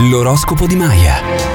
L'oroscopo di Maya.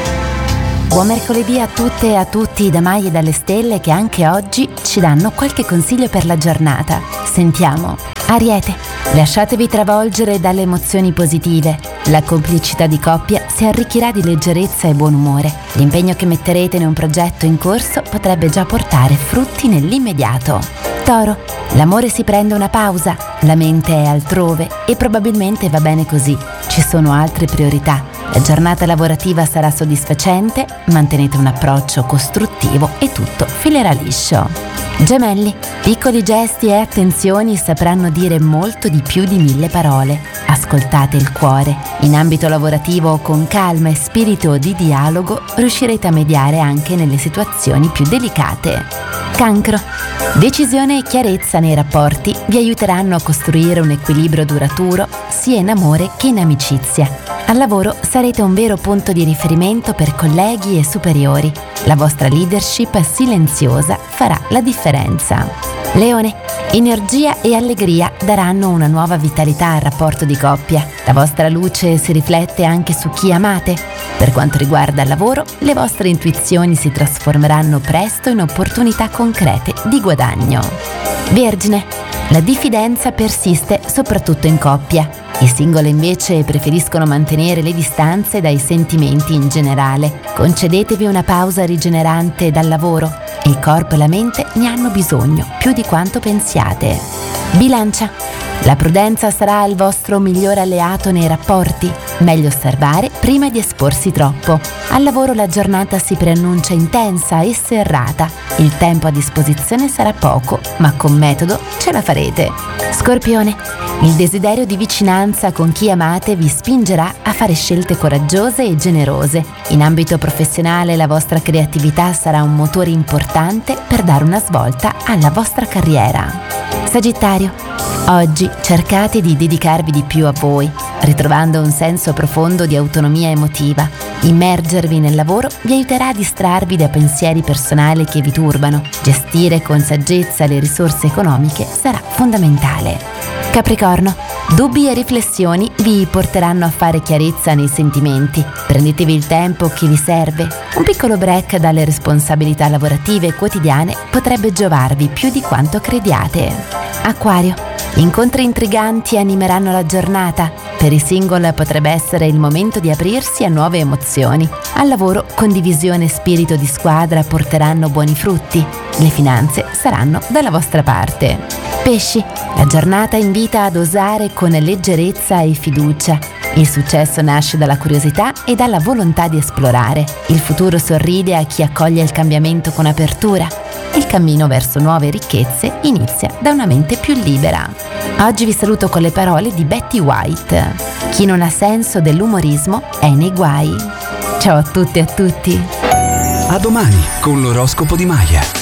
Buon mercoledì a tutte e a tutti da Maya e dalle stelle, che anche oggi ci danno qualche consiglio per la giornata. Sentiamo. Ariete, lasciatevi travolgere dalle emozioni positive. La complicità di coppia si arricchirà di leggerezza e buon umore. L'impegno che metterete in un progetto in corso potrebbe già portare frutti nell'immediato. Toro, l'amore si prende una pausa, la mente è altrove e probabilmente va bene così. Ci sono altre priorità. La giornata lavorativa sarà soddisfacente, mantenete un approccio costruttivo e tutto filerà liscio. Gemelli, piccoli gesti e attenzioni sapranno dire molto di più di 1000 parole. Ascoltate il cuore. In ambito lavorativo, con calma e spirito di dialogo, riuscirete a mediare anche nelle situazioni più delicate. Cancro, decisione e chiarezza nei rapporti vi aiuteranno a costruire un equilibrio duraturo sia in amore che in amicizia. Al lavoro sarete un vero punto di riferimento per colleghi e superiori. La vostra leadership silenziosa farà la differenza. Leone, energia e allegria daranno una nuova vitalità al rapporto di coppia. La vostra luce si riflette anche su chi amate. Per quanto riguarda il lavoro, le vostre intuizioni si trasformeranno presto in opportunità concrete di guadagno. Vergine, la diffidenza persiste soprattutto in coppia. I singoli invece preferiscono mantenere le distanze dai sentimenti in generale. Concedetevi una pausa rigenerante dal lavoro. Il corpo e la mente ne hanno bisogno più di quanto pensiate. Bilancia, la prudenza sarà il vostro migliore alleato nei rapporti. Meglio osservare prima di esporsi troppo. Al lavoro la giornata si preannuncia intensa e serrata. Il tempo a disposizione sarà poco, ma con metodo ce la farete. Scorpione, il desiderio di vicinanza con chi amate vi spingerà a fare scelte coraggiose e generose. In ambito professionale la vostra creatività sarà un motore importante per dare una svolta alla vostra carriera. Sagittario, oggi cercate di dedicarvi di più a voi, ritrovando un senso profondo di autonomia emotiva. Immergervi nel lavoro vi aiuterà a distrarvi da pensieri personali che vi turbano. Gestire con saggezza le risorse economiche sarà fondamentale. Capricorno, dubbi e riflessioni vi porteranno a fare chiarezza nei sentimenti. Prendetevi il tempo che vi serve. Un piccolo break dalle responsabilità lavorative quotidiane potrebbe giovarvi più di quanto crediate. Acquario, incontri intriganti animeranno la giornata. Per i single potrebbe essere il momento di aprirsi a nuove emozioni. Al lavoro, condivisione e spirito di squadra porteranno buoni frutti. Le finanze saranno dalla vostra parte. Pesci, la giornata invita ad osare con leggerezza e fiducia. Il successo nasce dalla curiosità e dalla volontà di esplorare. Il futuro sorride a chi accoglie il cambiamento con apertura. Il cammino verso nuove ricchezze inizia da una mente più libera. Oggi vi saluto con le parole di Betty White. Chi non ha senso dell'umorismo è nei guai. Ciao a tutte e a tutti. A domani con l'oroscopo di Maya.